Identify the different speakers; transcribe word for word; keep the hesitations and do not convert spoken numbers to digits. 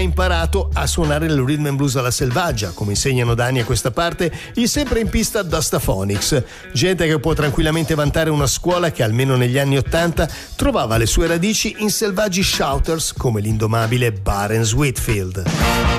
Speaker 1: imparato a suonare il rhythm and blues alla selvaggia, come insegnano da anni a questa parte i sempre in pista Dustaphonics, gente che può tranquillamente vantare una scuola che almeno negli anni ottanta trovava le sue radici in selvaggi shouters come l'indomabile Barents Whitfield.